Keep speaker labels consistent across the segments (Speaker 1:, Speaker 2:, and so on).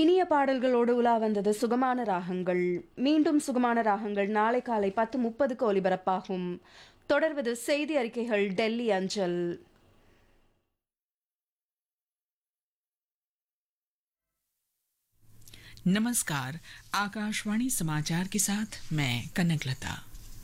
Speaker 1: இனிய பாடல்களோடு உலா வந்தது சுகமான ராகங்கள். மீண்டும் சுகமான ராகங்கள் நாளை காலை 10:30க்கு ஒலிபரப்பாகும். தொடர்வது செய்தி அறிக்கைகள் டெல்லி அஞ்சல்.
Speaker 2: नमस्कार। आकाशवाणी समाचार के साथ मैं कनकलता।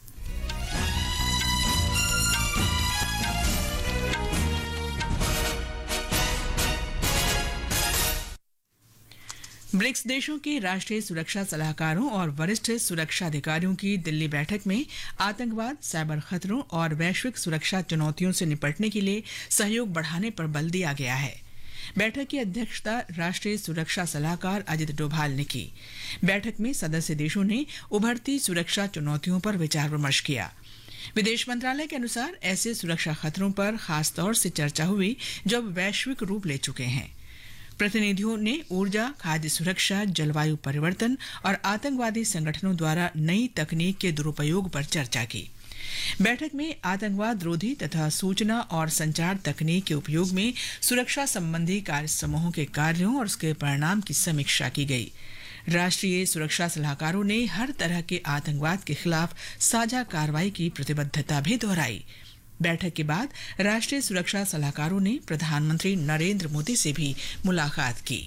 Speaker 2: ब्रिक्स देशों के राष्ट्रीय सुरक्षा सलाहकारों और वरिष्ठ सुरक्षा अधिकारियों की दिल्ली बैठक में आतंकवाद, साइबर खतरों और वैश्विक सुरक्षा चुनौतियों से निपटने के लिए सहयोग बढ़ाने पर बल दिया गया है। बैठक की अध्यक्षता राष्ट्रीय सुरक्षा सलाहकार अजित डोभाल ने की। बैठक में सदस्य देशों ने उभरती सुरक्षा चुनौतियों पर विचार विमर्श किया। विदेश मंत्रालय के अनुसार ऐसे सुरक्षा खतरों पर खास तौर से चर्चा हुई जो अब वैश्विक रूप ले चुके हैं। प्रतिनिधियों ने ऊर्जा, खाद्य सुरक्षा, जलवायु परिवर्तन और आतंकवादी संगठनों द्वारा नई तकनीक के दुरुपयोग पर चर्चा की। बैठक में आतंकवाद रोधी तथा सूचना और संचार तकनीक के उपयोग में सुरक्षा संबंधी कार्य समूहों के कार्यों और उसके परिणाम की समीक्षा की गई। राष्ट्रीय सुरक्षा सलाहकारों ने हर तरह के आतंकवाद के खिलाफ साझा कार्रवाई की प्रतिबद्धता भी दोहराई। बैठक के बाद राष्ट्रीय सुरक्षा सलाहकारों ने प्रधानमंत्री नरेंद्र मोदी से भी मुलाकात की।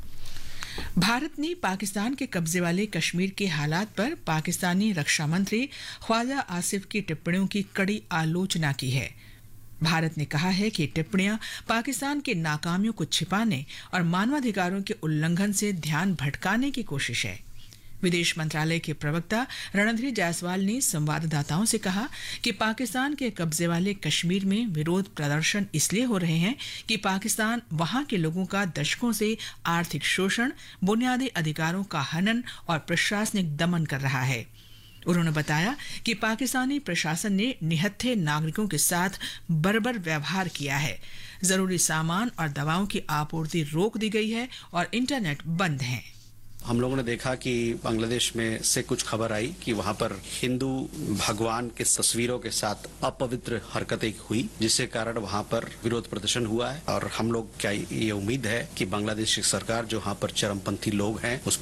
Speaker 2: भारत ने पाकिस्तान के कब्जे वाले कश्मीर के हालात पर पाकिस्तानी रक्षा मंत्री ख्वाजा आसिफ की टिप्पणियों की कड़ी आलोचना की है। भारत ने कहा है कि टिप्पणियां पाकिस्तान के नाकामियों को छिपाने और मानवाधिकारों के उल्लंघन से ध्यान भटकाने की कोशिश है। विदेश मंत्रालय के प्रवक्ता रणधीर जायसवाल ने संवाददाताओं से कहा कि पाकिस्तान के कब्जे वाले कश्मीर में विरोध प्रदर्शन इसलिए हो रहे हैं कि पाकिस्तान वहां के लोगों का दशकों से आर्थिक शोषण, बुनियादी अधिकारों का हनन और प्रशासनिक दमन कर रहा है। उन्होंने बताया कि पाकिस्तानी प्रशासन ने निहत्थे नागरिकों के साथ बर्बर व्यवहार किया है। जरूरी सामान और दवाओं की आपूर्ति रोक दी गई है और इंटरनेट बंद है।
Speaker 3: हम लोगों ने देखा कि बांग्लादेश में से कुछ खबर आई कि वहां पर हिंदू भगवान के तस्वीरों के साथ अपवित्र हरकतें हुई, जिससे कारण वहां पर विरोध प्रदर्शन हुआ है। और हम लोग क्या ये उम्मीद है कि बांग्लादेश की सरकार जो वहां पर चरमपंथी लोग हैं उस